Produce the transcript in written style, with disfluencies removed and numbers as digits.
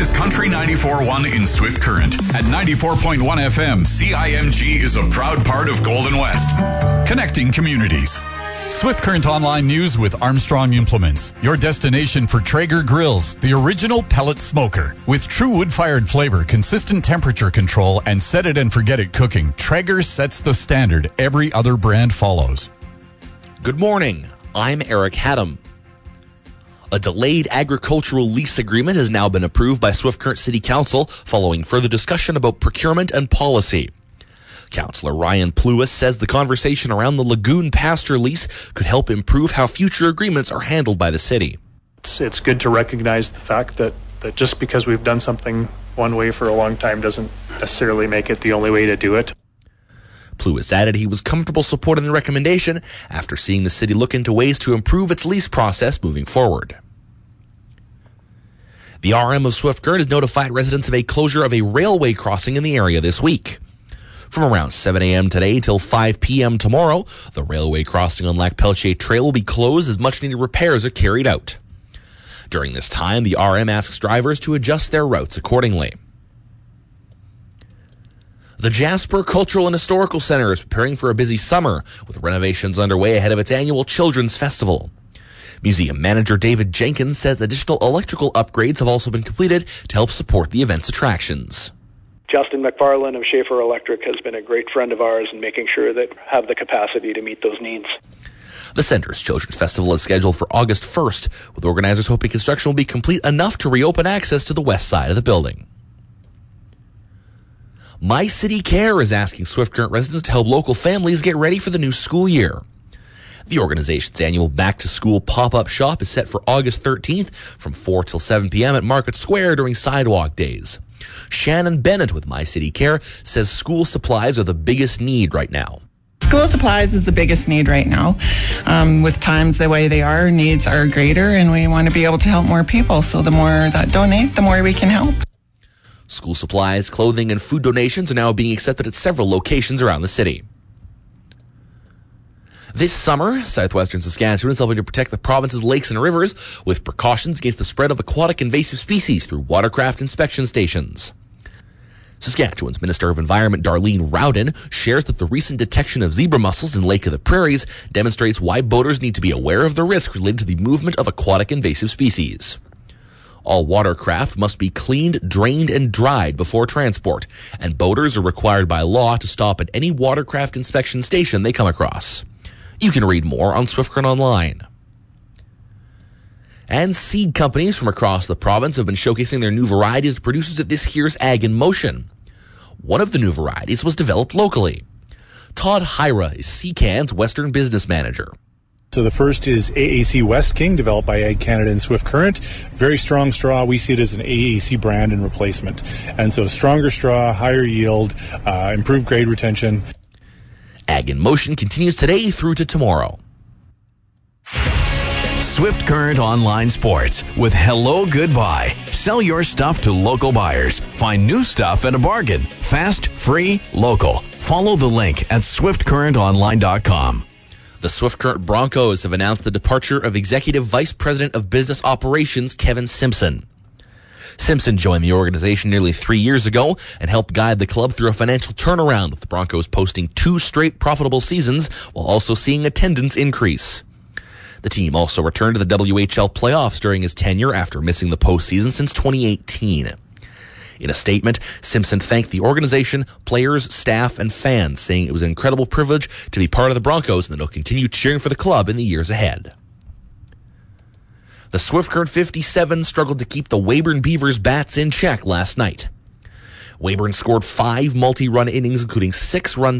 is Country 94.1 in Swift Current. At 94.1 FM, CIMG is a proud part of Golden West. Connecting communities. Swift Current Online News with Armstrong Implements. Your destination for Traeger grills, the original pellet smoker. With true wood-fired flavor, consistent temperature control, and set it and forget it cooking, Traeger sets the standard every other brand follows. Good morning. I'm Eric Haddam. A delayed agricultural lease agreement has now been approved by Swift Current City Council following further discussion about procurement and policy. Councillor Ryan Pluis says the conversation around the Lagoon pasture lease could help improve how future agreements are handled by the city. It's good to recognize the fact that just because we've done something one way for a long time doesn't necessarily make it the only way to do it. Pluis added he was comfortable supporting the recommendation after seeing the city look into ways to improve its lease process moving forward. The RM of Swift Current has notified residents of a closure of a railway crossing in the area this week. From around 7 a.m. today till 5 p.m. tomorrow, the railway crossing on Lac Pelletier Trail will be closed as much-needed repairs are carried out. During this time, the RM asks drivers to adjust their routes accordingly. The Jasper Cultural and Historical Center is preparing for a busy summer, with renovations underway ahead of its annual Children's Festival. Museum manager David Jenkins says additional electrical upgrades have also been completed to help support the event's attractions. Justin McFarlane of Schaefer Electric has been a great friend of ours in making sure that we have the capacity to meet those needs. The center's Children's Festival is scheduled for August 1st, with organizers hoping construction will be complete enough to reopen access to the west side of the building. My City Care is asking Swift Current residents to help local families get ready for the new school year. The organization's annual back-to-school pop-up shop is set for August 13th from 4 till 7 p.m. at Market Square during sidewalk days. Shannon Bennett with My City Care says school supplies are the biggest need right now. School supplies is the biggest need right now. With times the way they are, needs are greater, and we want to be able to help more people. So the more that donate, the more we can help. School supplies, clothing, and food donations are now being accepted at several locations around the city. This summer, southwestern Saskatchewan is helping to protect the province's lakes and rivers with precautions against the spread of aquatic invasive species through watercraft inspection stations. Saskatchewan's Minister of Environment Darlene Rowden shares that the recent detection of zebra mussels in Lake of the Prairies demonstrates why boaters need to be aware of the risk related to the movement of aquatic invasive species. All watercraft must be cleaned, drained, and dried before transport, and boaters are required by law to stop at any watercraft inspection station they come across. You can read more on Swift Current Online. And seed companies from across the province have been showcasing their new varieties to producers at this year's Ag in Motion. One of the new varieties was developed locally. Todd Hyra is CCAN's Western Business Manager. So the first is AAC West King, developed by Ag Canada and Swift Current. Very strong straw. We see it as an AAC brand and replacement. And so stronger straw, higher yield, improved grade retention. Ag in Motion continues today through to tomorrow. Swift Current Online Sports with Hello Goodbye. Sell your stuff to local buyers. Find new stuff at a bargain. Fast, free, local. Follow the link at swiftcurrentonline.com. The Swift Current Broncos have announced the departure of Executive Vice President of Business Operations Kevin Simpson. Simpson joined the organization nearly 3 years ago and helped guide the club through a financial turnaround, with the Broncos posting 2 straight profitable seasons while also seeing attendance increase. The team also returned to the WHL playoffs during his tenure after missing the postseason since 2018. In a statement, Simpson thanked the organization, players, staff, and fans, saying it was an incredible privilege to be part of the Broncos and that he'll continue cheering for the club in the years ahead. The Swift Current 57 struggled to keep the Weyburn Beavers bats in check last night. Weyburn scored 5 multi-run innings, including 6 runs